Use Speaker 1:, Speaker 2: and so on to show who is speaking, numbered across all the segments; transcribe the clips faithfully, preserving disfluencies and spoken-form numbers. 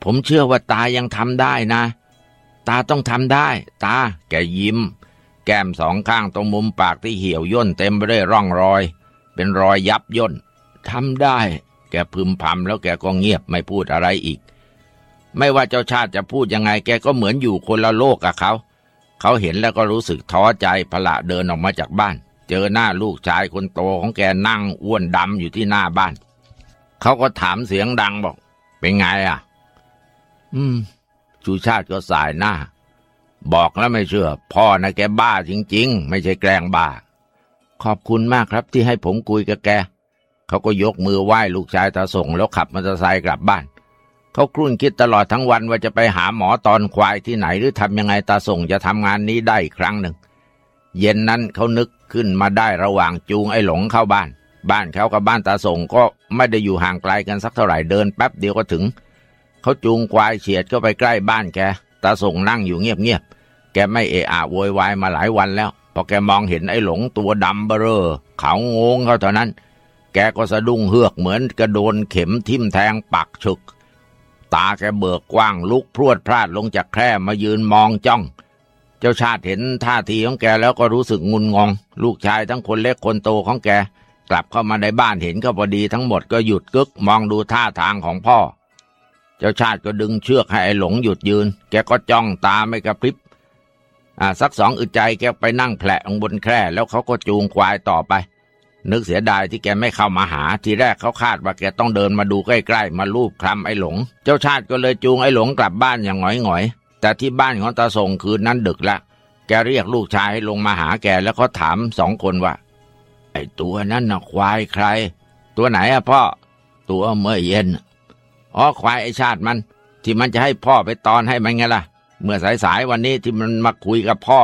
Speaker 1: ผมเชื่อว่าตายังทำได้นะตาต้องทำได้ตาแกยิ้มแก้มสองข้างตรงมุมปากที่เหี่ยวย่นเต็มไปด้วยร่องรอยเป็นรอยยับย่นทำได้แกพึมพำแล้วแกก็เงียบไม่พูดอะไรอีกไม่ว่าเจ้าชาติจะพูดยังไงแกก็เหมือนอยู่คนละโลกกับเขาเขาเห็นแล้วก็รู้สึกท้อใจพละเดินออกมาจากบ้านเจอหน้าลูกชายคนโตของแกนั่งอ้วนดำอยู่ที่หน้าบ้านเขาก็ถามเสียงดังบอกเป็นไงอ่ะอืมชูชาติก็สายหน้าบอกแล้วไม่เชื่อพ่อนะแกบ้าจริงๆไม่ใช่แกล้งบ้าขอบคุณมากครับที่ให้ผมคุยกับแกเขาก็ยกมือไหว้ลูกชายตาส่งแล้วขับมอเตอร์ไซค์กลับบ้านเขาครุ่นคิดตลอดทั้งวันว่าจะไปหาหมอตอนควายที่ไหนหรือทำยังไงตาส่งจะทำงานนี้ได้อีกครั้งหนึ่งเย็นนั้นเขานึกขึ้นมาได้ระหว่างจูงไอ้หลงเข้าบ้านบ้านเขากับบ้านตาส่งก็ไม่ได้อยู่ห่างไกลกันสักเท่าไหร่เดินแป๊บเดียวก็ถึงเขาจูงควายเฉียดเข้าไปใกล้บ้านแกตาส่งนั่งอยู่เงียบๆแกไม่เอะอะโวยวายมาหลายวันแล้วพอแกมองเห็นไอ้หลงตัวดำเบ้อเร่อเขางงเขาเท่านั้นแกก็สะดุ้งเฮือกเหมือนกระโดนเข็มทิ่มแทงปักฉึกตาแกเบิกกว้างลุกพรวดพลาดลงจากแคร่มายืนมองจ้องเจ้าชาติเห็นท่าทีของแกแล้วก็รู้สึกงุนงงลูกชายทั้งคนเล็กคนโตของแกกลับเข้ามาในบ้านเห็นก็พอดีทั้งหมดก็หยุดกึกมองดูท่าทางของพ่อเจ้าชาติก็ดึงเชือกให้ไอ้หลงหยุดยืนแกก็จ้องตาไม่กระพริบอ่าสักสองอึดใจแกไปนั่งแผลลงบนแคร่แล้วเขาก็จูงควายต่อไปนึกเสียดายที่แกไม่เข้ามาหาทีแรกเขาคาดว่าแกต้องเดินมาดูใกล้ๆมาลูบคลำไอ้หลงเจ้าชาติก็เลยจูงไอ้หลงกลับบ้านอย่างหงอยๆแต่ที่บ้านของตาส่งคืนนั้นดึกละแกเรียกลูกชายให้ลงมาหาแกแล้วก็ถามสองคนว่าไอ้ตัวนั้นน่ะควายใครตัวไหนอะพ่อตัวเมื่อเย็นอ๋อควายไอ้ชาติมันที่มันจะให้พ่อไปตอนให้มันไงล่ะเมื่อสายๆวันนี้ที่มันมาคุยกับพ่อ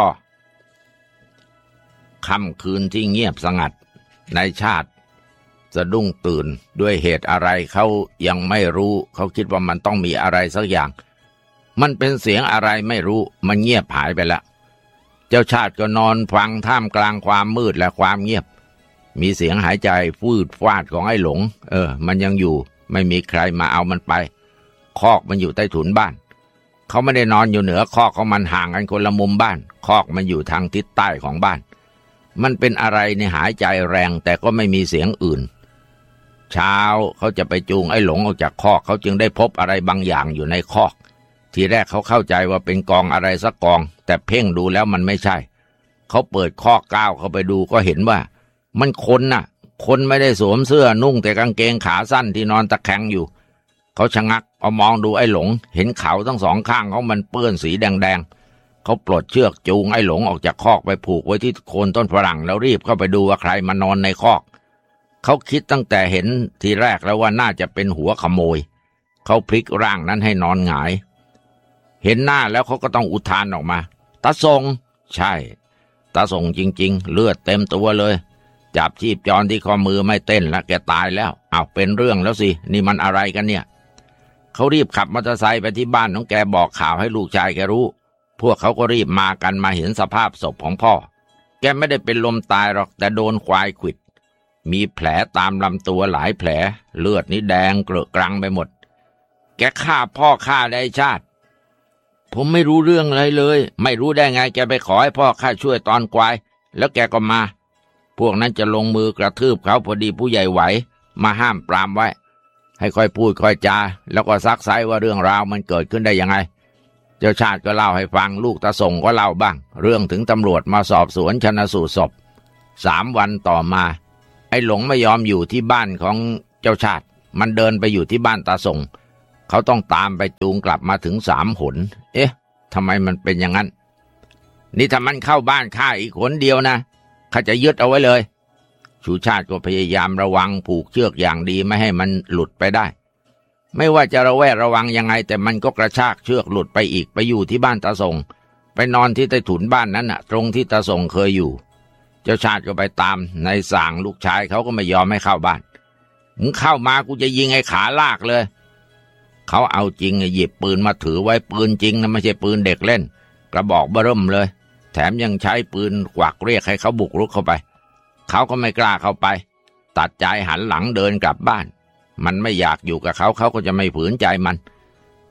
Speaker 1: ค่ำคืนที่เงียบสงัดนายชาติสะดุ้งตื่นด้วยเหตุอะไรเขายังไม่รู้เขาคิดว่ามันต้องมีอะไรสักอย่างมันเป็นเสียงอะไรไม่รู้มันเงียบหายไปแล้วเจ้าชาติก็นอนฟังท่ามกลางความมืดและความเงียบมีเสียงหายใจฟืดฟาดของไอ้หลงเออมันยังอยู่ไม่มีใครมาเอามันไปคอกมันอยู่ใต้ถุนบ้านเขาไม่ได้นอนอยู่เหนือคอกของมันห่างกันคนละมุมบ้านคอกมันอยู่ทางทิศใต้ของบ้านมันเป็นอะไรในหายใจแรงแต่ก็ไม่มีเสียงอื่นเช้าเขาจะไปจูงไอ้หลงออกจากคอกเขาจึงได้พบอะไรบางอย่างอยู่ในคอกทีแรกเขาเข้าใจว่าเป็นกองอะไรสักกองแต่เพ่งดูแล้วมันไม่ใช่เขาเปิดคอกก้าวเข้าไปดูก็เห็นว่ามันคนน่ะคนไม่ได้สวมเสื้อนุ่งแต่กางเกงขาสั้นที่นอนตะแคงอยู่เขาชะงักเอามองดูไอ้หลงเห็นเขาทั้งสองข้างเขามันเปื้อนสีแดงๆเขาปลดเชือกจูงไอ้หลงออกจากคอกไปผูกไว้ที่โคนต้นฝรั่งแล้วรีบเข้าไปดูว่าใครมานอนในคอกเขาคิดตั้งแต่เห็นทีแรกแล้วว่าน่าจะเป็นหัวขโมยเขาพลิกร่างนั้นให้นอนหงายเห็นหน้าแล้วเขาก็ต้องอุทานออกมาตาส่งใช่ตาส่งจริงๆเลือดเต็มตัวเลยจับชีพจรที่ข้อมือไม่เต้นแล้วแกตายแล้วอ้าวเป็นเรื่องแล้วสินี่มันอะไรกันเนี่ยเขารีบขับมอเตอร์ไซค์ไปที่บ้านของแกบอกข่าวให้ลูกชายแกรู้พวกเขาก็รีบมากันมาเห็นสภาพศพของพ่อแกไม่ได้เป็นลมตายหรอกแต่โดนควายขวิดมีแผลตามลำตัวหลายแผลเลือดนี่แดงเกลอะกรังไปหมดแกฆ่าพ่อฆ่าได้ชาติผมไม่รู้เรื่องอะไรเลยไม่รู้ได้ไงแกไปขอให้พ่อข้าช่วยตอนควายแล้วแกก็มาพวกนั้นจะลงมือกระทืบเขาพอดีผู้ใหญ่ไหวมาห้ามปรามไว้ให้ค่อยพูดค่อยจาแล้วก็ซักไซว่าเรื่องราวมันเกิดขึ้นได้ยังไงเจ้าชาติก็เล่าให้ฟังลูกตาส่งก็เล่าบ้างเรื่องถึงตำรวจมาสอบสวนชันสูตรศพสามวันต่อมาไอ้หลงไม่ยอมอยู่ที่บ้านของเจ้าชาติมันเดินไปอยู่ที่บ้านตาส่งเขาต้องตามไปจูงกลับมาถึงสามหนเอ๊ะทำไมมันเป็นอย่างนั้นนี่ถ้ามันเข้าบ้านข้าอีกหนเดียวนะข้าจะยึดเอาไว้เลยชูชาติก็พยายามระวังผูกเชือกอย่างดีไม่ให้มันหลุดไปได้ไม่ว่าจะระแวดระวังยังไงแต่มันก็กระชากเชือกหลุดไปอีกไปอยู่ที่บ้านตาส่งไปนอนที่ใต้ถุนบ้านนั้นน่ะตรงที่ตาส่งเคยอยู่เจ้าชาติก็ไปตามนายส่างลูกชายเขาก็ไม่ยอมให้เข้าบ้านมึงเข้ามากูจะยิงไอ้ขาลากเลยเขาเอาจริงหยิบปืนมาถือไว้ปืนจริงนะไม่ใช่ปืนเด็กเล่นกระบอกเบิ่มเลยแถมยังใช้ปืนกวักเรียกให้เขาบุกรุกเข้าไปเขาก็ไม่กล้าเข้าไปตัดใจหันหลังเดินกลับบ้านมันไม่อยากอยู่กับเขาเขาก็จะไม่ฝืนใจมัน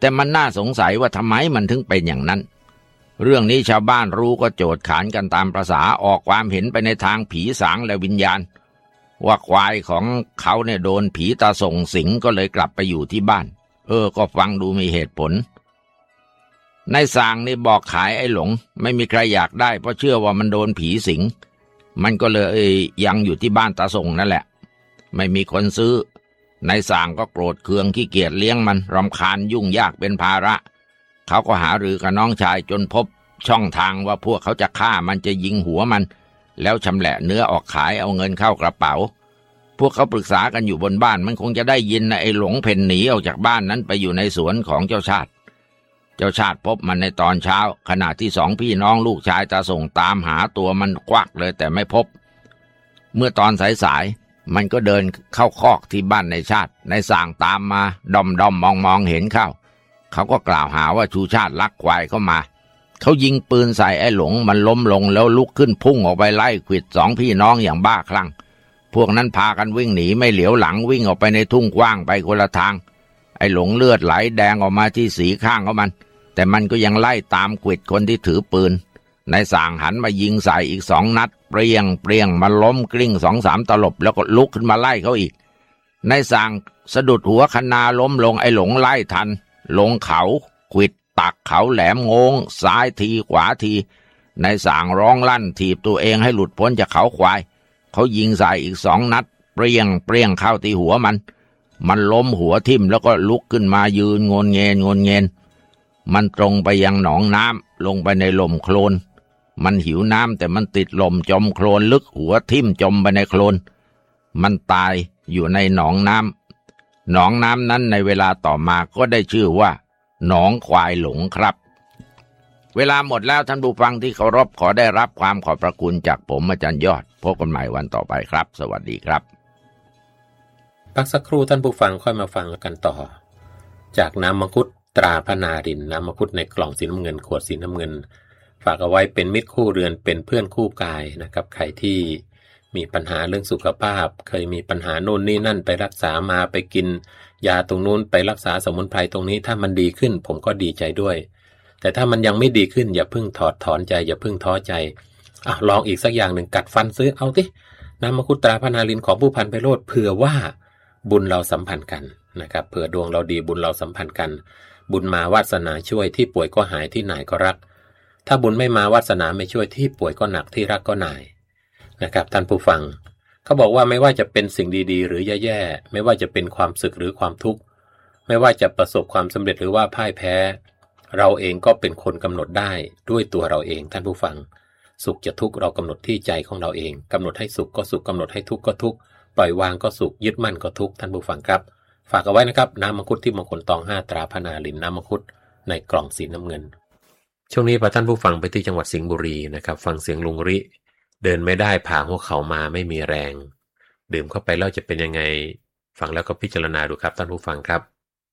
Speaker 1: แต่มันน่าสงสัยว่าทำไมมันถึงเป็นอย่างนั้นเรื่องนี้ชาวบ้านรู้ก็โจทย์ขานกันตามประสาออกความเห็นไปในทางผีสางและวิญญาณว่าควายของเขาเนี่ยโดนผีตาส่งสิงก็เลยกลับไปอยู่ที่บ้านเออก็ฟังดูมีเหตุผลนายสางนี่บอกขายไอ้หลงไม่มีใครอยากได้เพราะเชื่อว่ามันโดนผีสิงมันก็เลยยังอยู่ที่บ้านตาส่งนั่นแหละไม่มีคนซื้อนายสางก็โกรธเคืองขี้เกียจเลี้ยงมันรำคาญยุ่งยากเป็นภาระเขาก็หารือกับน้องชายจนพบช่องทางว่าพวกเขาจะฆ่ามันจะยิงหัวมันแล้วชำแหละเนื้อออกขายเอาเงินเข้ากระเป๋าพวกเขาปรึกษากันอยู่บนบ้านมันคงจะได้ยินนะไอ้หลงเพ่นหนีออกจากบ้านนั้นไปอยู่ในสวนของเจ้าชาติเจ้าชาติพบมันในตอนเช้าขณะที่สองพี่น้องลูกชายตาส่งตามหาตัวมันควักเลยแต่ไม่พบเมื่อตอนสายๆมันก็เดินเข้าคอกที่บ้านในชาติในส่างตามมาดอมดอมมองมองเห็นเข้าเขาก็กล่าวหาว่าชูชาติลักควายเข้ามาเขายิงปืนใส่ไอ้หลงมันล้มลงแล้วลุกขึ้นพุ่งออกไปไล่ขวิดสองพี่น้องอย่างบ้าคลั่งพวกนั้นพากันวิ่งหนีไม่เหลียวหลังวิ่งออกไปในทุ่งกว้างไปคนละทางไอ้หลงเลือดไหลแดงออกมาที่สีข้างของมันแต่มันก็ยังไล่ตามขวิดคนที่ถือปืนนายส่างหันมายิงใส่อีกสองนัดเปรี้ยงเปรี้ยงมันล้มกลิ้งสองสามตลบแล้วก็ลุกขึ้นมาไล่เขาอีกนายส่างสะดุดหัวคะนาล้มลงไอ้หลงไล่ทันลงเขาขวิดตักเขาแหลมงงซ้ายทีขวาทีนายส่างร้องลั่นถีบตัวเองให้หลุดพ้นจากเขาควายเขายิงใส่อีกสองนัดเปรี้ยงเปรี้ยงเข้าที่หัวมันมันล้มหัวทิ่มแล้วก็ลุกขึ้นมายืนงนเงนงนเงนมันตรงไปยังหนองน้ำลงไปในลมโคลนมันหิวน้ำแต่มันติดลมจมโคลนลึกหัวทิ่มจมไปในโคลนมันตายอยู่ในหนองน้ำหนองน้ำนั้นในเวลาต่อมาก็ได้ชื่อว่าหนองควายหลงครับเวลาหมดแล้วท่านผู้ฟังที่เคารพขอได้รับความขอบพระคุณจากผมอาจารย์ยอดพบกันใหม่วันต่อไปครับสวัสดีครับ
Speaker 2: พักสักครู่ท่านผู้ฟังค่อยมาฟังกันต่อจากน้ำมังคุดตราพนารินน้ำมังคุดในกล่องสีน้ำเงินขวดสีน้ำเงินฝากเอาไว้เป็นมิตรคู่เรือนเป็นเพื่อนคู่กายนะครับใครที่มีปัญหาเรื่องสุขภาพเคยมีปัญหาโน่นนี่นั่นไปรักษามาไปกินยาตรงนู้นไปรักษาสมุนไพรตรงนี้ถ้ามันดีขึ้นผมก็ดีใจด้วยแต่ถ้ามันยังไม่ดีขึ้นอย่าเพิ่งถอดถอนใจอย่าเพิ่งท้อใจอ่ะลองอีกสักอย่างหนึ่งกัดฟันซื้อเอาติน้ำมังคุดตราพนารินของผู้พันไพโรจน์เผื่อว่าบุญเราสัมพันธ์กันนะครับเผื่อดวงเราดีบุญเราสัมพันธ์กันบุญมาวาสนาช่วยที่ป่วยก็หายที่หน่ายก็รักถ้าบุญไม่มาวาสนาไม่ช่วยที่ป่วยก็หนักที่รักก็หน่ายนะครับท่านผู้ฟังเขาบอกว่าไม่ว่าจะเป็นสิ่งดีๆหรือแย่ๆไม่ว่าจะเป็นความสุขหรือความทุกข์ไม่ว่าจะประสบความสำเร็จหรือว่าพ่ายแพ้เราเองก็เป็นคนกำหนดได้ด้วยตัวเราเองท่านผู้ฟังสุขจะทุกข์เรากำหนดที่ใจของเราเองกำหนดให้สุขก็สุขกำหนดให้ทุกข์ก็ทุกข์ปล่อยวางก็สุขยึดมั่นก็ทุกข์ท่านผู้ฟังครับฝากเอาไว้นะครับน้ำมังคุดที่มงคลตองห้าตราพนารินน้ำมังคุดในกล่องสีน้ำเงินช่วงนี้พาท่านผู้ฟังไปที่จังหวัดสิงห์บุรีนะครับฟังเสียงลุงริเดินไม่ได้ผ่าหัวเข่ามาไม่มีแรงดื่มเข้าไปแล้วจะเป็นยังไงฟังแล้วก็พิจารณาดูครับท่านผู้ฟังครับ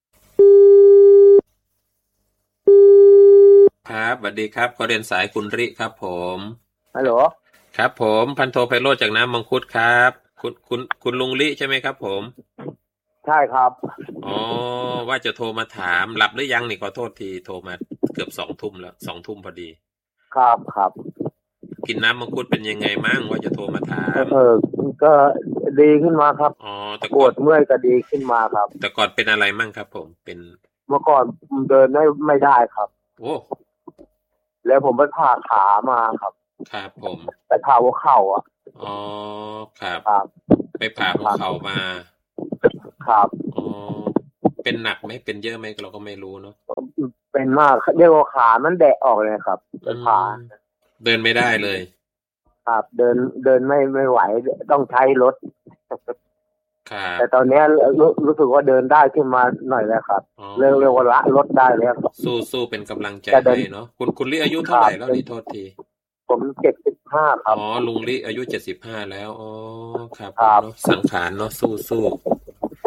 Speaker 2: ครับสวัสดีครับขอเรียนสายคุณริครับผม
Speaker 3: ฮัลโหล
Speaker 2: ครับผมพันโทไพโรจน์จากน้ำมังคุดครับคุณคุณคุณลุงริใช่ไหมครับผม
Speaker 3: ใช่ครับ
Speaker 2: อ๋อว่าจะโทรมาถามหลับหรือยังนี่ขอโทษทีโทรมาเกือบสองทุ่มแล้วสองทุ่มพอดี
Speaker 3: ครับครับ
Speaker 2: กินน้ำมังคุดเป็นยังไงมั่งว่าจะโทรมาถาม
Speaker 3: เออก็ดีขึ้นมาครับ
Speaker 2: อ๋อแต่
Speaker 3: ปวดเมื่อยก็ดีขึ้นมาครับ
Speaker 2: แต่ก่อนเป็นอะไรมั่งครับผมเป็น
Speaker 3: เมื่อก่อนเดินไม่ไม่ได้ครับ
Speaker 2: โอ้
Speaker 3: แล้วผมไปผ่าขามาครับ
Speaker 2: ครับผม
Speaker 3: ไปผ่าหัวเข่าอ่ะ
Speaker 2: อ๋อครับ
Speaker 3: ครับ
Speaker 2: ไปผ่าหัวเข่ามา
Speaker 3: ครับ
Speaker 2: อ๋อเป็นหนักไหมเป็นเยอะไหมเราก็ไม่รู้เนาะ
Speaker 3: เป็นมากเรียกว่าขามันแดะออกเลยครับไปผ่า
Speaker 2: เดินไม่ได้เลย
Speaker 3: ครับเดินเดินไม่ไม่ไหวต้องใช้รถ
Speaker 2: ครับ
Speaker 3: แต่ตอนนี้รู้รู้สึกว่าเดินได้ขึ้นมาหน่อยแล้วครับเร็วเร็วละรถได้แล้ว
Speaker 2: สู้สู้เป็นกำลังใจให้เนาะคุณคุณลิอายุเท่าไหร่แล้วนี่โทษที
Speaker 3: ผมเจ็ดสิบห้าครับ
Speaker 2: อ๋อลุงลิอายุเจ็ดสิบห้าแล้วอ๋อครับเนาะสังขารเนาะสู้สู้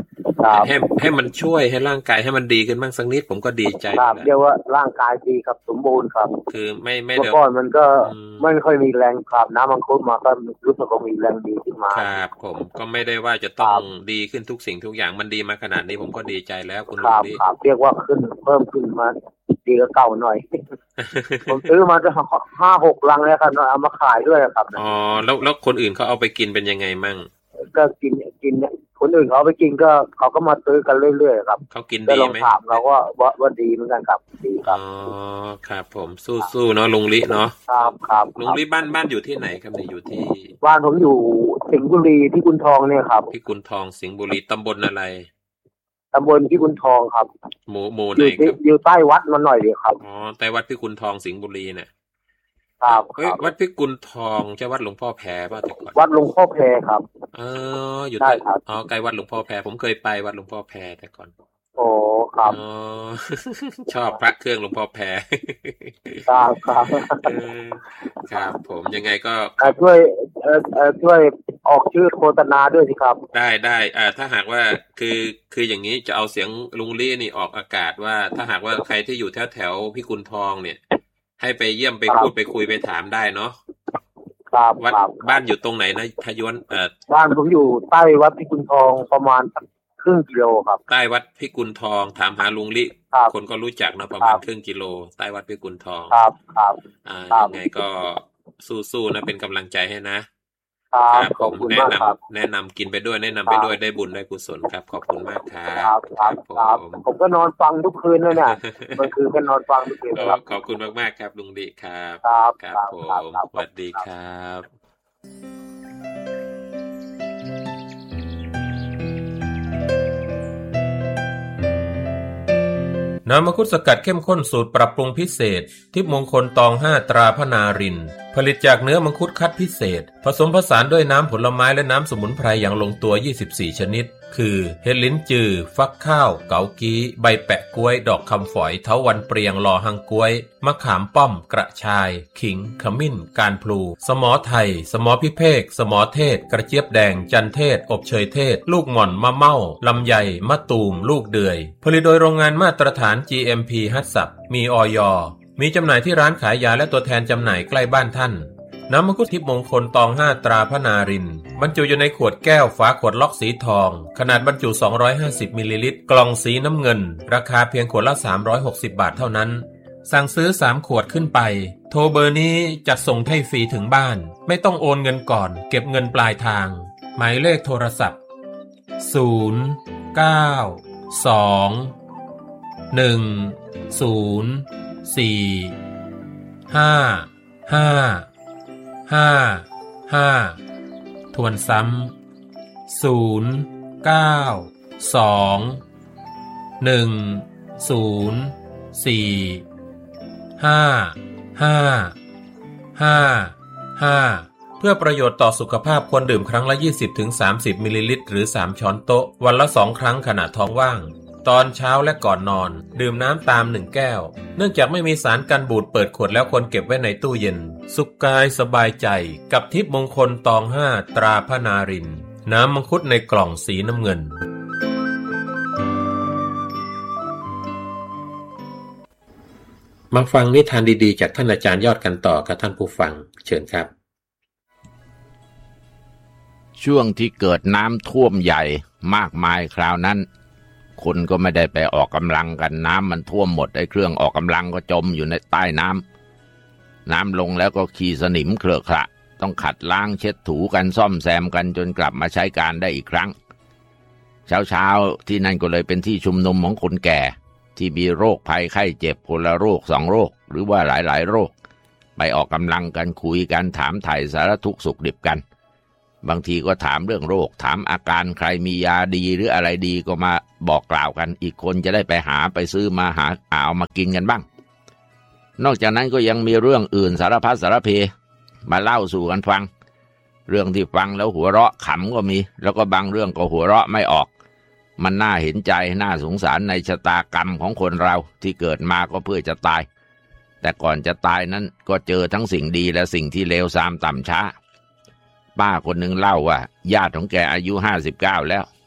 Speaker 2: ให้ให้มันช่วยให้ร่างกายให้มันดีขึ้นบ้างสักนิดผมก็ดีใจ
Speaker 3: ครับเรียกว่าร่างกายดีครับสมบูรณ์ครับ
Speaker 2: คือไม่ไม่
Speaker 3: เมื่อก่อนมันก็ไม่ค่อยมีแรงครับน้ำมังคุดมาก็รู้สึกว่ามีแรงดีขึ้นมา
Speaker 2: ครับผมก็ไม่ได้ว่าจะต้องดีขึ้นทุกสิ่งทุกอย่างมันดีมาขนาดนี้ผมก็ดีใจแล้วคุณลุงดี
Speaker 3: ครับเรียกว่าขึ้นเพิ่มขึ้นมาดีกว่าเก่าหน่อย ผมซื้อมาจะห้าหกลังแล้วครับเอามาขายด้วยครับ
Speaker 2: อ๋อแล้วแล้วคนอื่นเขาเอาไปกินเป็นยังไงมั่ง
Speaker 3: ก็กินกินคนอื่นเขาไปกินก็เขาก็มาซื้อกันเรื่อยๆครับ
Speaker 2: เขากินดีไหม
Speaker 3: ลองถามเราว่าว่าว่าดีเหมือนกันครับดีครับ
Speaker 2: อ๋อครับผมสู้ๆเนาะลุงลิเนาะ
Speaker 3: ครับครับ
Speaker 2: ลุงลิบ้านบ้านอยู่ที่ไหนครับเนี่ยอยู่ที่
Speaker 3: บ้านผมอยู่สิงห์บุรีที่กุนทองเนี่ยครับ
Speaker 2: ที่กุนทองสิงห์บุรีตำบลอะไร
Speaker 3: ตำบลพิกุลทองครับ
Speaker 2: หมู่หมู่ไหนครับ
Speaker 3: อยู่ใต้วัดมาหน่อยเดียวครับ
Speaker 2: อ๋อใต้วัดพิกุลทองสิงห์บุรีเนี่ย
Speaker 3: ครับ
Speaker 2: เฮ้ยวัดพิกุลทองใช่วัดหลวงพ่อแพรป่ะแต่ก่อน
Speaker 3: วัดหลวงพ่อแพรครับ
Speaker 2: เอออยู่ใต้อ๋อใกล้วัดหลวงพ่อแพรผมเคยไปวัดหลวงพ่อแพรแต่ก่อน
Speaker 3: โอ้ครับ
Speaker 2: อ๋อชอบพระเครื่องหลวงพ่อแพร
Speaker 3: ครับครับ
Speaker 2: ครับผมยังไงก็
Speaker 3: ช่วยเอ่อช่วยออกชื่อโฆษณาด้วยสิครับ
Speaker 2: ได้ได้อ่าถ้าหากว่าคือคืออย่างนี้จะเอาเสียงลุงลี่นี่ออกอากาศว่าถ้าหากว่าใครที่อยู่แถวแถวพิกุลทองเนี่ยให้ไปเยี่ยมไปพูดไปคุยไปถามได้เนาะ
Speaker 3: ครับ
Speaker 2: วัดบ้านอยู่ตรงไหนนะทยวนเอ่อ
Speaker 3: บ้านผมอยู่ใต้วัดพิกุลทองประมาณครึ่งกิโลครับ
Speaker 2: ใต้วัดพิกุลทองถามหาลุงลิคนก็รู้จักเนาะประมาณครึ่งกิโลใต้วัดพิกุลทอง
Speaker 3: ครับครับ
Speaker 2: อ่ายังไงก็สู้ๆนะเป็นกำลังใจให้นะครับผมแนะนำแนะนำกินไปด้วยแนะนำไปด้วยได้บุญได้กุศลครับขอบคุณมากครับ
Speaker 3: ครับครับผมก็นอนฟังทุกคืนเลยเนี่ยเมื่อคืนก็นอนฟังทุกคืนครับ
Speaker 2: ขอบคุณมากๆครับลุงดิครับ
Speaker 3: ครับ
Speaker 2: ผมสวัสดีครับน้ำมังคุดสกัดเข้มข้นสูตรปรับปรุงพิเศษทิพย์มงคลตองห้าตราพนารินผลิตจากเนื้อมังคุดคัดพิเศษผสมผสานด้วยน้ำผลไม้และน้ำสมุนไพรอย่างลงตัวยี่สิบสี่ชนิดคือเห็ดลิ้นจือฟักข้าวเกากี้ใบแปะกล้วยดอกคำฝอยเถาวัลย์เปรียงลอหังกล้วยมะขามป้อมกระชายขิงขมิ้นการพลูสมอไทยสมอพิเภกสมอเทศกระเจี๊ยบแดงจันเทศอบเชยเทศลูกหม่อนมะเม่าลำไยมะตูมลูกเดือยผลิตโดยโรงงานมาตรฐาน จี เอ็ม พี ฮัตสับมีอย.มีจำหน่ายที่ร้านขายยาและตัวแทนจำหน่ายใกล้บ้านท่านน้ำมังคุดทิพย์มงคลตองห้าตราพนารินบรรจุอยู่ในขวดแก้วฝาขวดล็อกสีทองขนาดบรรจุสองร้อยห้าสิบมิลลิลิตรกล่องสีน้ำเงินราคาเพียงขวดละสามร้อยหกสิบบาทเท่านั้นสั่งซื้อสามขวดขึ้นไปโทรเบอร์นี้จัดส่งให้ฟรีถึงบ้านไม่ต้องโอนเงินก่อนเก็บเงินปลายทางหมายเลขโทรศัพท์ศูนย์ เก้า สอง หนึ่ง ศูนย์ สี่ ห้า ห้าห้า ห้าทวนซ้ำศูนย์ เก้า สอง หนึ่ง ศูนย์ สี่ ห้า ห้า ห้า ห้าเพื่อประโยชน์ต่อสุขภาพควรดื่มครั้งละ ยี่สิบถึงสามสิบ มิลลิลิตรหรือสามช้อนโต๊ะวันละสองครั้งขณะท้องว่างตอนเช้าและก่อนนอนดื่มน้ำตามหนึ่งแก้วเนื่องจากไม่มีสารกันบูดเปิดขวดแล้วควรเก็บไว้ในตู้เย็นสุขกายสบายใจกับทิพย์มงคลตองห้าตราพนารินน้ำมังคุดในกล่องสีน้ำเงินมาฟังนิทานดีๆจากท่านอาจารย์ยอดกันต่อกับท่านผู้ฟังเชิญครับ
Speaker 1: ช่วงที่เกิดน้ำท่วมใหญ่มากมายคราวนั้นคนก็ไม่ได้ไปออกกำลังกันน้ำมันท่วมหมดไอ้เครื่องออกกำลังก็จมอยู่ในใต้น้ำน้ำลงแล้วก็ขี้สนิมเคลอะขระต้องขัดล้างเช็ดถูกันซ่อมแซมกันจนกลับมาใช้การได้อีกครั้งเช้าๆที่นั่นก็เลยเป็นที่ชุมนุมของคนแก่ที่มีโรคภัยไข้เจ็บคนละโรคสองโรคหรือว่าหลายๆโรคไปออกกำลังกันคุยกันถามไถ่สารทุกข์สุขดิบกันบางทีก็ถามเรื่องโรคถามอาการใครมียาดีหรืออะไรดีก็มาบอกกล่าวกันอีกคนจะได้ไปหาไปซื้อมาหาเอามากินกันบ้างนอกจากนั้นก็ยังมีเรื่องอื่นสารพัดสารเพมาเล่าสู่กันฟังเรื่องที่ฟังแล้วหัวเราะขำก็มีแล้วก็บางเรื่องก็หัวเราะไม่ออกมันน่าเห็นใจน่าสงสารในชะตากรรมของคนเราที่เกิดมาก็เพื่อจะตายแต่ก่อนจะตายนั้นก็เจอทั้งสิ่งดีและสิ่งที่เลวทรามต่ำช้าป้าคนหนึ่งเล่าว่าญาติของแกอายุห้าสิบเก้าแล้ว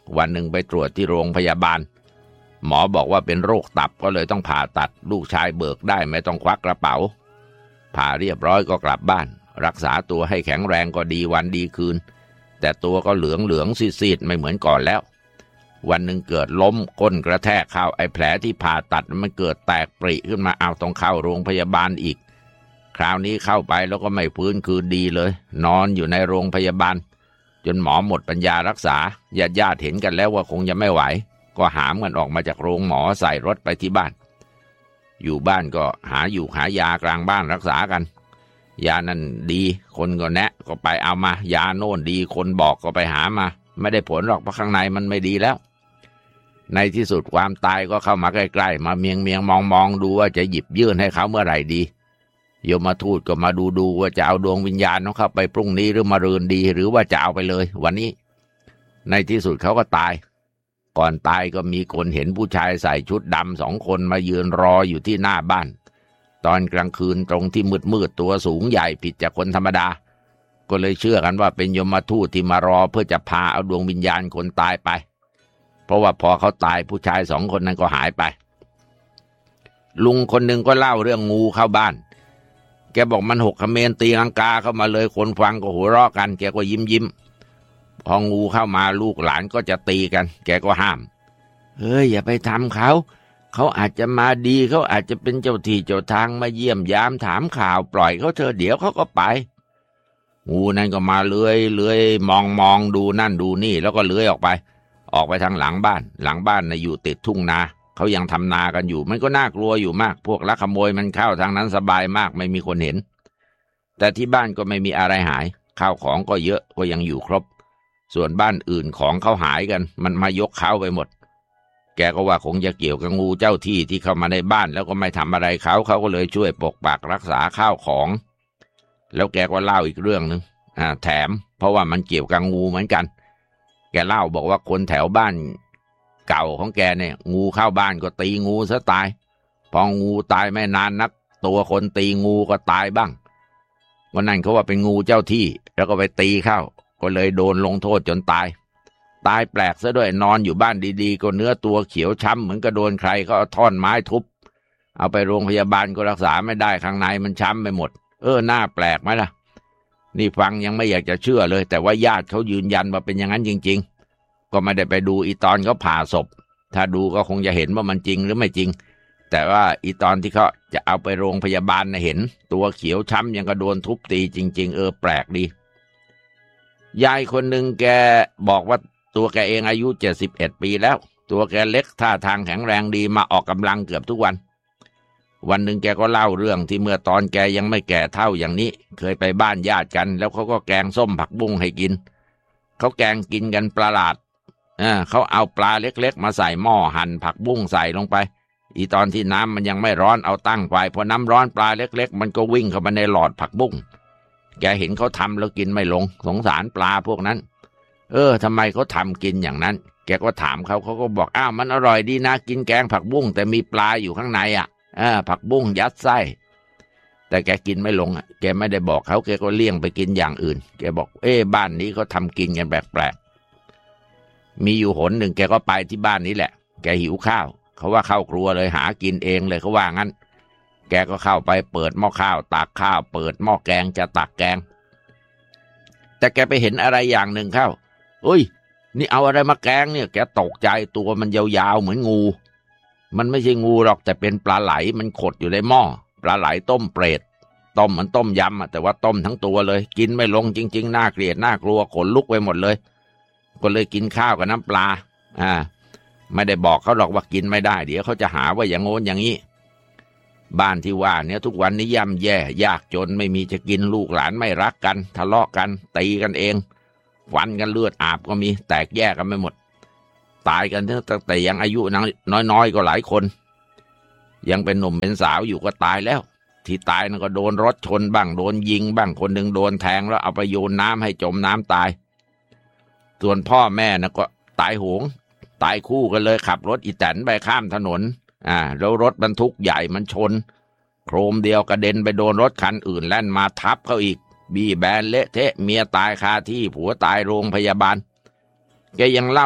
Speaker 1: วันหนึ่งไปตรวจที่โรงพยาบาลหมอบอกว่าเป็นโรคตับก็เลยต้องผ่าตัดลูกชายเบิกได้ไม่ต้องควักกระเป๋าผ่าเรียบร้อยก็กลับบ้านรักษาตัวให้แข็งแรงก็ดีวันดีคืนแต่ตัวก็เหลืองเหลืองซีดๆไม่เหมือนก่อนแล้ววันหนึ่งเกิดล้มก้นกระแทกเข้าไอ้แผลที่ผ่าตัดมันเกิดแตกปริขึ้นมาเอาต้องเข้าโรงพยาบาลอีกคราวนี้เข้าไปแล้วก็ไม่ฟื้นคืนดีเลยนอนอยู่ในโรงพยาบาลจนหมอหมดปัญญารักษาญาติญาติเห็นกันแล้วว่าคงจะไม่ไหวก็หามกันออกมาจากโรงหมอใส่รถไปที่บ้านอยู่บ้านก็หาอยู่หายากลางบ้านรักษากันยานั่นดีคนก็แนะก็ไปเอามายาโน่นดีคนบอกก็ไปหามาไม่ได้ผลหรอกเพราะข้างในมันไม่ดีแล้วในที่สุดความตายก็เข้ามาใกล้ๆมาเมียงเมียงมองมองดูว่าจะหยิบยื่นให้เขาเมื่อไหร่ดีโยมทูตก็มาดูดูว่าจะเอาดวงวิญญาณของเขาไปพรุ่งนี้หรือมะรืนดีหรือว่าจะเอาไปเลยวันนี้ในที่สุดเขาก็ตายก่อนตายก็มีคนเห็นผู้ชายใส่ชุดดำสองคนมายืนรออยู่ที่หน้าบ้านตอนกลางคืนตรงที่มืดมืดตัวสูงใหญ่ผิดจากคนธรรมดาก็เลยเชื่อกันว่าเป็นยมทูตที่มารอเพื่อจะพาเอาดวงวิญญาณคนตายไปเพราะว่าพอเขาตายผู้ชายสองคนนั้นก็หายไปลุงคนหนึ่งก็เล่าเรื่องงูเข้าบ้านแกบอกมันหกเขมรตีลังกาเข้ามาเลยคนฟังก็หัวเราะกันแกก็ยิ้มยิ้มพองูเข้ามาลูกหลานก็จะตีกันแกก็ห้ามเฮ้ยอย่าไปทำเขาเขาอาจจะมาดีเขาอาจจะเป็นเจ้าที่เจ้าทางมาเยี่ยมยามถามข่าวปล่อยเขาเถอะเดี๋ยวเขาก็ไปงูนั่นก็มาเลื้อยเลื้อยมองมองดูนั่นดูนี่แล้วก็เลื้อยออกไปออกไปทางหลังบ้านหลังบ้านน่ะอยู่ติดทุ่งนาเขายังทำนากันอยู่มันก็น่ากลัวอยู่มากพวกลักขโมยมันเข้าทางนั้นสบายมากไม่มีคนเห็นแต่ที่บ้านก็ไม่มีอะไรหายข้าวของก็เยอะก็ยังอยู่ครบส่วนบ้านอื่นของเขาหายกันมันมายกเขาไปหมดแกก็ว่าคงจะเกี่ยวกับงูเจ้าที่ที่เข้ามาในบ้านแล้วก็ไม่ทำอะไรเขาเขาก็เลยช่วยปกปักรักษาข้าวของแล้วแกก็เล่าอีกเรื่องนึงอ่าแถมเพราะว่ามันเกี่ยวกับงูเหมือนกันแกเล่าบอกว่าคนแถวบ้านเก่าของแกเนี่ยงูเข้าบ้านก็ตีงูซะตายพองูตายไม่นานนักตัวคนตีงูก็ตายบ้างวันนั้นเขาว่าเป็นงูเจ้าที่แล้วก็ไปตีเข้าก็เลยโดนลงโทษจนตายตายแปลกซะด้วยนอนอยู่บ้านดีๆก็เนื้อตัวเขียวช้ำเหมือนกับโดนใครเขาเอาท่อนไม้ทุบเอาไปโรงพยาบาลก็รักษาไม่ได้ข้างในมันช้ำไปหมดเออหน้าแปลกไหมล่ะนี่ฟังยังไม่อยากจะเชื่อเลยแต่ว่าญาติเขายืนยันว่าเป็นอย่างนั้นจริงๆก็ไม่ได้ไปดูอีตอนเขาผ่าศพถ้าดูก็คงจะเห็นว่ามันจริงหรือไม่จริงแต่ว่าอีตอนที่เขาจะเอาไปโรงพยาบาลนะเห็นตัวเขียวช้ำยังก็โดนทุบตีจริงๆเออแปลกดียายคนหนึ่งแกบอกว่าตัวแกเองอายุเจ็ดสิบเอ็ดปีแล้วตัวแกเล็กท่าทางแข็งแรงดีมาออกกำลังเกือบทุกวันวันหนึ่งแกก็เล่าเรื่องที่เมื่อตอนแกยังไม่แก่เท่าอย่างนี้เคยไปบ้านญาติกันแล้วเขาก็แกงส้มผักบุ้งให้กินเขาแกงกินกันประหลาดอ่าเขาเอาปลาเล็กๆมาใส่หม้อหั่นผักบุ้งใส่ลงไปอีตอนที่น้ำมันยังไม่ร้อนเอาตั้งไฟพอน้ำร้อนปลาเล็กๆมันก็วิ่งเข้ามาในหลอดผักบุ้งแกเห็นเขาทำแล้วกินไม่ลงสงสารปลาพวกนั้นเออทำไมเขาทำกินอย่างนั้นแกก็ถามเขาเขาก็บอกอ้าวมันอร่อยดีนะกินแกงผักบุ้งแต่มีปลาอยู่ข้างในอ่ะอ่าผักบุ้งยัดไส้แต่แกกินไม่ลงอ่ะแกไม่ได้บอกเขาแกก็เลี่ยงไปกินอย่างอื่นแกบอกเอ๊ะบ้านนี้เขาทำกินกันแปลกๆมีอยู่หนหนึ่งแกก็ไปที่บ้านนี้แหละแกหิวข้าวเขาว่าเข้าครัวเลยหากินเองเลยเขาว่างั้นแกก็เข้าไปเปิดหม้อข้าวตักข้าวเปิดหม้อแกงจะตักแกงแต่แกไปเห็นอะไรอย่างหนึ่งเข้าเอ้ยนี่เอาอะไรมาแกงเนี่ยแกตกใจตัวมันยาวๆเหมือนงูมันไม่ใช่งูหรอกแต่เป็นปลาไหลมันขดอยู่ในหม้อปลาไหลต้มเปรตต้มเหมือนต้มยำแต่ว่าต้มทั้งตัวเลยกินไม่ลงจริงๆน่าเกลียดน่ากลัวขนลุกไปหมดเลยก็เลยกินข้าวกับน้ำปลาอ่าไม่ได้บอกเขาหรอกว่ากินไม่ได้เดี๋ยวเขาจะหาว่าอย่างโน้นอย่างนี้บ้านที่ว่าเนี่ยทุกวันนี้ย่ำแย่ยากจนไม่มีจะกินลูกหลานไม่รักกันทะเลาะกันตีกันเองฟันกันเลือดอาบก็มีแตกแยกกันไม่หมดตายกันตั้งแต่ยังอายุน้อยๆก็หลายคนยังเป็นหนุ่มเป็นสาวอยู่ก็ตายแล้วที่ตายนั่นก็โดนรถชนบ้างโดนยิงบ้างคนหนึ่งโดนแทงแล้วเอาไปโยนน้ำให้จมน้ำตายส่วนพ่อแม่นะก็ตายโหงตายคู่กันเลยขับรถอีแตนไปข้ามถนนอ่าแล้วรถบรรทุกใหญ่มันชนโครมเดียวกระเด็นไปโดนรถคันอื่นแล่นมาทับเขาอีกบี้แบนเละเทะเมียตายคาที่ผัวตายโรงพยาบาลแกยังเล่าให้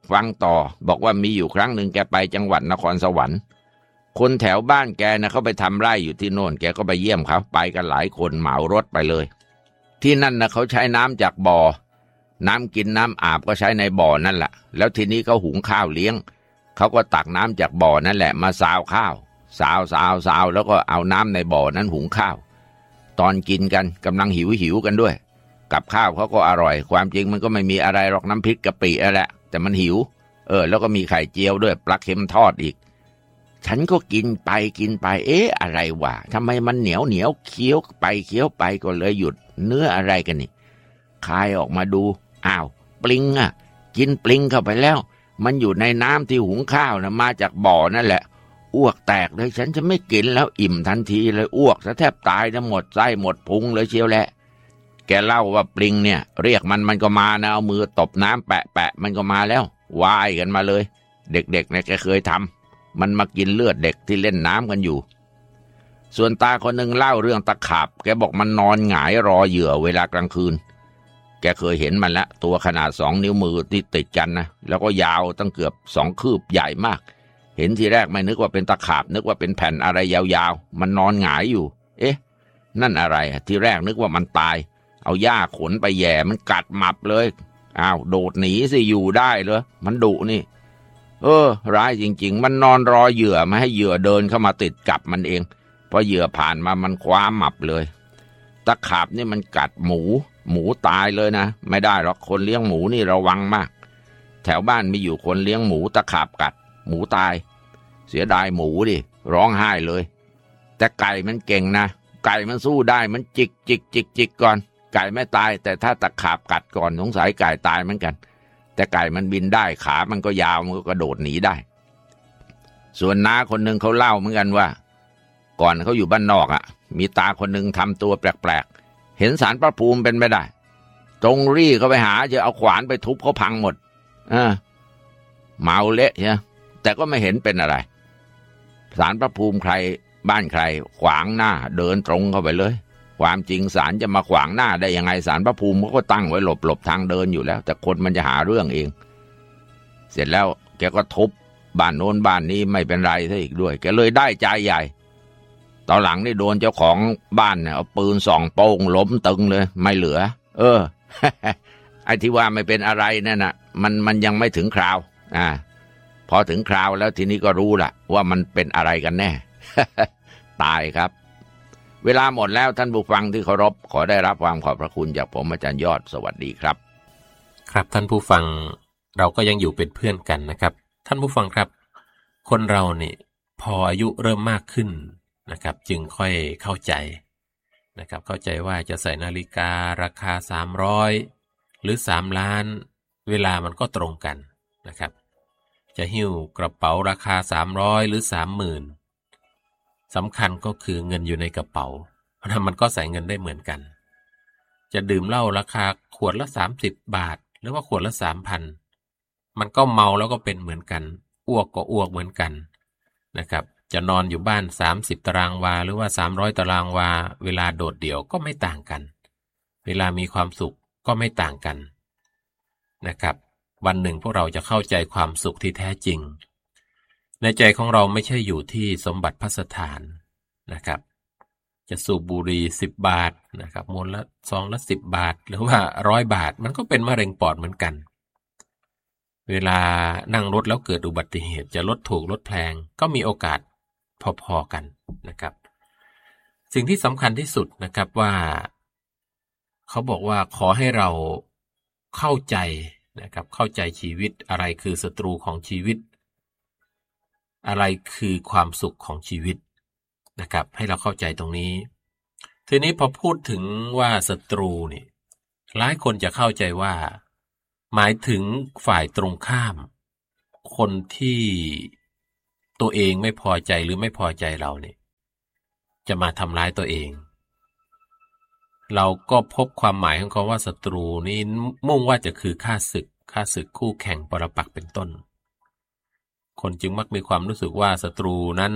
Speaker 1: ฟังต่อบอกว่ามีอยู่ครั้งหนึ่งแกไปจังหวัดนครสวรรค์คนแถวบ้านแกนะเขาไปทำไร่อยู่ที่โน่นแกก็ไปเยี่ยมเขาไปกันหลายคนเหมารถไปเลยที่นั่นนะเขาใช้น้ำจากบ่อน้ำกินน้ำอาบก็ใช้ในบ่อนั่นแหละแล้วทีนี้เขาหุงข้าวเลี้ยงเขาก็ตักน้ำจากบ่อนั่นแหละมาซาวข้าวซาวซาวซาวแล้วก็เอาน้ำในบ่อนั้นหุงข้าวตอนกินกันกำลังหิวหิวกันด้วยกับข้าวเขาก็อร่อยความจริงมันก็ไม่มีอะไรหรอกน้ำพริกกะปินั่นแหละแต่มันหิวเออแล้วก็มีไข่เจียวด้วยปลาเค็มทอดอีกฉันก็กินไปกินไปเอ๊ะอะไรวะทำไมมันเหนียวเหนียวเคี้ยวไปเคี้ยวไปก็เลยหยุดเนื้ออะไรกันนี่คายออกมาดูอ้าวปลิงอ่ะกินปลิงเข้าไปแล้วมันอยู่ในน้ำที่หุงข้าวนะมาจากบ่อนั่นแหละอ้วกแตกเลยฉันจะไม่กินแล้วอิ่มทันทีเลยอ้วกซะแทบตายทั้งหมดไส้หมดพุงเลยเชียวแหละแกเล่าว่าปลิงเนี่ยเรียกมันมันก็มานะเอามือตบน้ำแปะแปะมันก็มาแล้วว่ายกันมาเลยเด็กๆเนี่ยแกเคยทำมันมากินเลือดเด็กที่เล่นน้ำกันอยู่ส่วนตาคนหนึ่งเล่าเรื่องตะขาบแกบอกมันนอนหงายรอเหยื่อเวลากลางคืนแกเคยเห็นมันแล้วตัวขนาดสองนิ้วมือที่ติดกันนะแล้วก็ยาวตั้งเกือบสองคืบใหญ่มากเห็นทีแรกไม่นึกว่าเป็นตะขาบนึกว่าเป็นแผ่นอะไรยาวๆมันนอนหงายอยู่เอ๊ะนั่นอะไรทีแรกนึกว่ามันตายเอาหญ้าขนไปแย่มันกัดหมับเลยอ้าวโดดหนีสิอยู่ได้เหรอมันดุนี่เออร้ายจริงๆมันนอนรอเหยื่อไม่ให้เหยื่อเดินเข้ามาติดกับมันเองพอเหยื่อผ่านมามันคว้าหมับเลยตะขาบนี่มันกัดหมูหมูตายเลยนะไม่ได้หรอกคนเลี้ยงหมูนี่ระวังมากแถวบ้านมีอยู่คนเลี้ยงหมูตะขาบกัดหมูตายเสียดายหมูดิร้องไห้เลยแต่ไก่มันเก่งนะไก่มันสู้ได้มันจิกจิกจิกจิกก่อนไก่ไม่ตายแต่ถ้าตะขาบกัดก่อนสงสัยไก่ตายเหมือนกันแต่ไก่มันบินได้ขามันก็ยาวมันก็กระโดดหนีได้ส่วนน้าคนหนึ่งเขาเล่าเหมือนกันว่าก่อนเขาอยู่บ้านนอกอ่ะมีตาคนหนึ่งทำตัวแปลกๆเห็นศาลพระภูมิเป็นไม่ได้ตรงรี่เขาไปหาจะเอาขวานไปทุบเขาพังหมดเออเมาเละใช่แต่ก็ไม่เห็นเป็นอะไรศาลพระภูมิใครบ้านใครขวางหน้าเดินตรงเข้าไปเลยความจริงศาลจะมาขวางหน้าได้ยังไงศาลพระภูมิเขาก็ตั้งไว้หลบหลบทางเดินอยู่แล้วแต่คนมันจะหาเรื่องเองเสร็จแล้วแกก็ทุบบ้านโน้นบ้านนี้ไม่เป็นไรซะอีกด้วยแกเลยได้ใจใหญ่ตอนหลังนี่โดนเจ้าของบ้านเนี่ยเอาปืนส่องโป้งล้มตึงเลยไม่เหลือเออ ไอ้ที่ว่าไม่เป็นอะไรนั่นน่ะมันมันยังไม่ถึงคราวอ่าพอถึงคราวแล้วทีนี้ก็รู้ละว่ามันเป็นอะไรกันแน่ ตายครับเวลาหมดแล้วท่านผู้ฟังที่เคารพขอได้รับความขอบพระคุณจากผมอาจารย์ยอดสวัสดีครับ
Speaker 2: ครับท่านผู้ฟังเราก็ยังอยู่เป็นเพื่อนกันนะครับท่านผู้ฟังครับคนเราเนี่ยพออายุเริ่มมากขึ้นนะครับจึงค่อยเข้าใจนะครับเข้าใจว่าจะใส่นาฬิการาคาสามร้อยหรือสามล้านเวลามันก็ตรงกันนะครับจะหิ้วกระเป๋าราคาสามร้อยหรือ สามหมื่น สำคัญก็คือเงินอยู่ในกระเป๋าเพราะนั้นมันก็ใส่เงินได้เหมือนกันจะดื่มเหล้าราคาขวดละสามสิบบาทหรือว่าขวดละ สามพัน มันก็เมาแล้วก็เป็นเหมือนกันอ้วกก็อ้วกเหมือนกันนะครับจะนอนอยู่บ้านสามสิบตารางวาหรือว่าสามร้อยตารางวาเวลาโดดเดี่ยวก็ไม่ต่างกันเวลามีความสุขก็ไม่ต่างกันนะครับวันหนึ่งพวกเราจะเข้าใจความสุขที่แท้จริงในใจของเราไม่ใช่อยู่ที่สมบัติภัสถานนะครับจะสูบบุหรี่สิบบาทนะครับมวนละซองละสิบบาทหรือว่าร้อยบาทมันก็เป็นมะเร็งปอดเหมือนกันเวลานั่งรถแล้วเกิดอุบัติเหตุจะลดถูกลดแพงก็มีโอกาสพอๆกันนะครับสิ่งที่สำคัญที่สุดนะครับว่าเขาบอกว่าขอให้เราเข้าใจนะครับเข้าใจชีวิตอะไรคือศัตรูของชีวิตอะไรคือความสุขของชีวิตนะครับให้เราเข้าใจตรงนี้ทีนี้พอพูดถึงว่าศัตรูนี่หลายคนจะเข้าใจว่าหมายถึงฝ่ายตรงข้ามคนที่ตัวเองไม่พอใจหรือไม่พอใจเราเนี่ยจะมาทำร้ายตัวเองเราก็พบความหมายของคำว่าศัตรูนี้มุ่งว่าจะคือข้าศึกข้าศึกคู่แข่งปรปักษ์เป็นต้นคนจึงมักมีความรู้สึกว่าศัตรูนั้น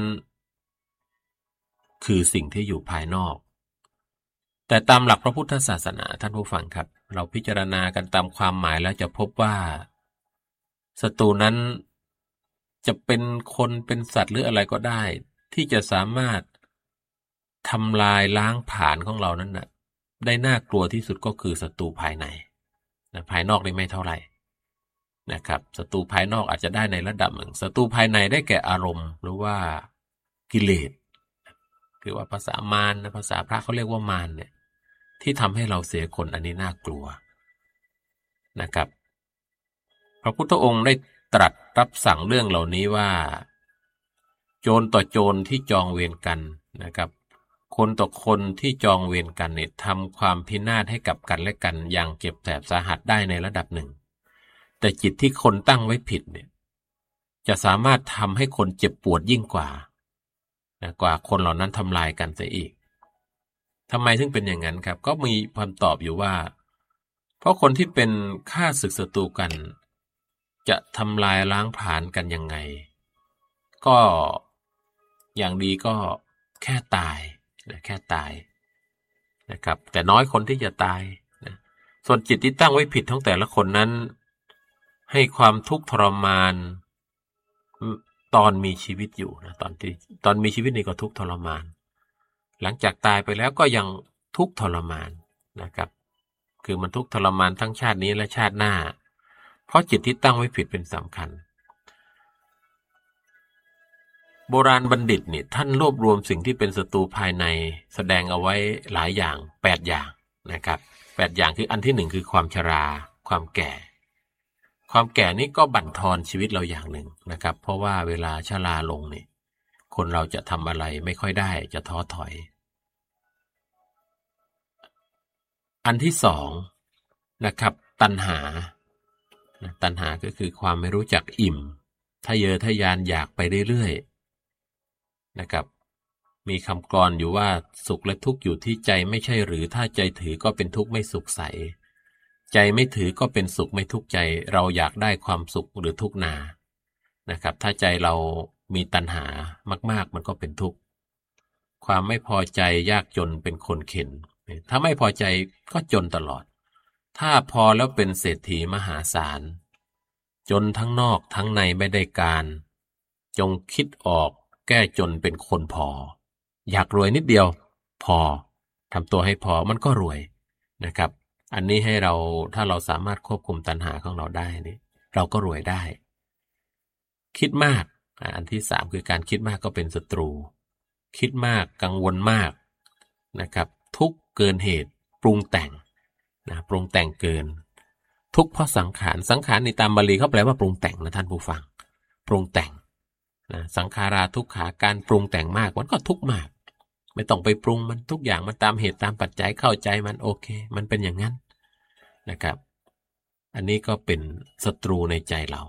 Speaker 2: คือสิ่งที่อยู่ภายนอกแต่ตามหลักพระพุทธศาสนาท่านผู้ฟังครับเราพิจารณากันตามความหมายแล้วจะพบว่าศัตรูนั้นจะเป็นคนเป็นสัตว์หรืออะไรก็ได้ที่จะสามารถทำลายล้างผลาญของเรานั้นน่ะได้น่ากลัวที่สุดก็คือศัตรูภายในนะภายนอกนี่ไม่เท่าไหร่นะครับศัตรูภายนอกอาจจะได้ในระดับหนึ่งศัตรูภายในได้แก่อารมณ์หรือว่ากิเลสคือว่าภาษามารนะภาษาพระเขาเรียกว่ามารเนี่ยที่ทำให้เราเสียคนอันนี้น่ากลัวนะครับพระพุทธองค์ได้ตรัสรับสั่งเรื่องเหล่านี้ว่าโจรต่อโจรที่จองเวรกันนะครับคนต่อคนที่จองเวรกันเนี่ยทำความพินาศให้กับกันและกันอย่างเจ็บแสบสาหัสได้ในระดับหนึ่งแต่จิตที่คนตั้งไว้ผิดเนี่ยจะสามารถทำให้คนเจ็บปวดยิ่งกว่านะกว่าคนเหล่านั้นทำลายกันเสียอีกทำไมถึงเป็นอย่างนั้นครับก็มีคำตอบอยู่ว่าเพราะคนที่เป็นข้าศึกศัตรูกันจะทำลายล้างผลาญกันยังไงก็อย่างดีก็แค่ตายนะแค่ตายนะครับแต่น้อยคนที่จะตายนะส่วนจิตที่ตั้งไว้ผิดทั้งแต่ละคนนั้นให้ความทุกข์ทรมานตอนมีชีวิตอยู่นะตอนที่ตอนมีชีวิตนี่ก็ทุกข์ทรมานหลังจากตายไปแล้วก็ยังทุกข์ทรมานนะครับคือมันทุกข์ทรมานทั้งชาตินี้และชาติหน้าเพราะจิตที่ตั้งไว้ผิดเป็นสำคัญโบราณบัณฑิตนี่ท่านรวบรวมสิ่งที่เป็นศัตรูภายในแสดงเอาไว้หลายอย่างแปดอย่างนะครับแปดอย่างคืออันที่หนึ่งคือความชราความแก่ความแก่นี่ก็บั่นทอนชีวิตเราอย่างหนึ่งนะครับเพราะว่าเวลาชราลงนี่คนเราจะทำอะไรไม่ค่อยได้จะท้อถอยอันที่สองนะครับตัณหาตัณหาก็คือความไม่รู้จักอิ่มทะเยอทะยานอยากไปเรื่อยๆนะครับมีคำกลอนอยู่ว่าสุขและทุกข์อยู่ที่ใจไม่ใช่หรือถ้าใจถือก็เป็นทุกข์ไม่สุขใสใจไม่ถือก็เป็นสุขไม่ทุกข์ใจเราอยากได้ความสุขหรือทุกข์นานะครับถ้าใจเรามีตัณหามากๆมันก็เป็นทุกข์ความไม่พอใจยากจนเป็นคนเข็ญถ้าไม่พอใจก็จนตลอดถ้าพอแล้วเป็นเศรษฐีมหาศาลจนทั้งนอกทั้งในไม่ได้การจงคิดออกแก้จนเป็นคนพออยากรวยนิดเดียวพอทำตัวให้พอมันก็รวยนะครับอันนี้ให้เราถ้าเราสามารถควบคุมตัณหาของเราได้นี่เราก็รวยได้คิดมากอันที่สามคือการคิดมากก็เป็นศัตรูคิดมากกังวลมากนะครับทุกข์เกินเหตุปรุงแต่งนะปรุงแต่งเกินทุกข์เพราะสังขารสังขารในตามบาลีเขาแปลว่าปรุงแต่งนะท่านผู้ฟังปรุงแต่งนะสังขาราทุกขาการปรุงแต่งมากมันก็ทุกข์มากไม่ต้องไปปรุงมันทุกอย่างมันตามเหตุตามปัจจัยเข้าใจมันโอเคมันเป็นอย่างนั้นนะครับอันนี้ก็เป็นศัตรูในใจเรา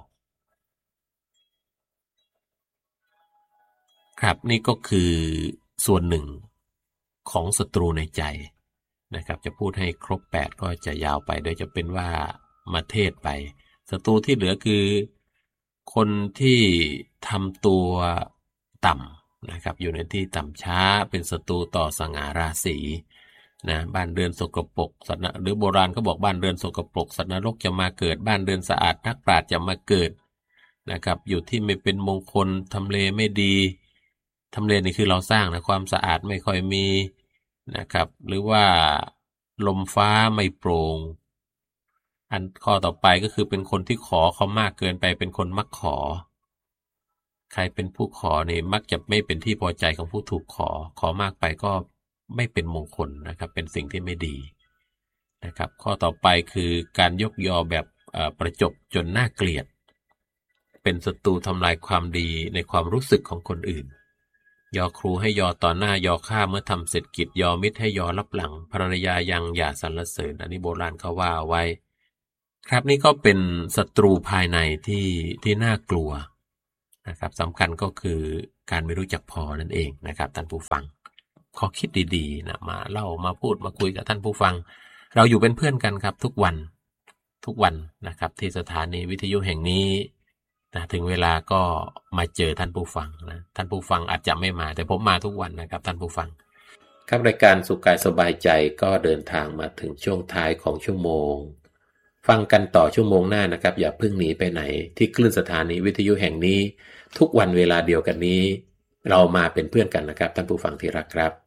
Speaker 2: ครับนี่ก็คือส่วนหนึ่งของศัตรูในใจนะครับจะพูดให้ครบแปดก็จะยาวไปโดยจะเป็นว่ามาเทศไปศัตรูที่เหลือคือคนที่ทำตัวต่ำนะครับอยู่ในที่ต่ำช้าเป็นศัตรูต่อสง่าราศีนะบ้านเรือนสกปรกสัตว์หรือโบราณเขาบอกบ้านเรือนสกปรกสัตว์นรกจะมาเกิดบ้านเรือนสะอาดนักปราชญ์จะมาเกิดนะครับอยู่ที่ไม่เป็นมงคลทำเลไม่ดีทำเลนี่คือเราสร้างนะความสะอาดไม่ค่อยมีนะครับหรือว่าลมฟ้าไม่โปร่งอันข้อต่อไปก็คือเป็นคนที่ขอเขามากเกินไปเป็นคนมักขอใครเป็นผู้ขอเนี่ยมักจะไม่เป็นที่พอใจของผู้ถูกขอขอมากไปก็ไม่เป็นมงคลนะครับเป็นสิ่งที่ไม่ดีนะครับข้อต่อไปคือการยกยอแบบประจบจนน่าเกลียดเป็นศัตรูทำลายความดีในความรู้สึกของคนอื่นยอครูให้ยอต่อหน้ายอข้าเมื่อทำเสร็จกิจยอมิตรให้ยอรับหลังภรรยายังอย่าสรรเสริญอันนี้โบราณเขาว่าไว้ครับนี่ก็เป็นศัตรูภายในที่ที่น่ากลัวนะครับสำคัญก็คือการไม่รู้จักพอนั่นเองนะครับท่านผู้ฟังขอคิดดีๆนะมาเล่ามาพูดมาคุยกับท่านผู้ฟังเราอยู่เป็นเพื่อนกันครับทุกวันทุกวันนะครับที่สถานีวิทยุแห่งนี้นะถึงเวลาก็มาเจอท่านผู้ฟังนะท่านผู้ฟังอาจจะไม่มาแต่ผมมาทุกวันนะครับท่านผู้ฟังครับรายการสุขกายสบายใจก็เดินทางมาถึงช่วงท้ายของชั่วโมงฟังกันต่อชั่วโมงหน้านะครับอย่าเพิ่งหนีไปไหนที่คลื่นสถานีวิทยุแห่งนี้ทุกวันเวลาเดียวกันนี้เรามาเป็นเพื่อนกันนะครับท่านผู้ฟังที่รักครับ